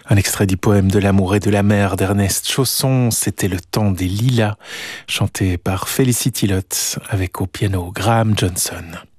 Un extrait du poème de l'amour et de la mer d'Ernest Chausson, c'était Le temps des lilas, chanté par Felicity Lott avec au piano Graham Johnson.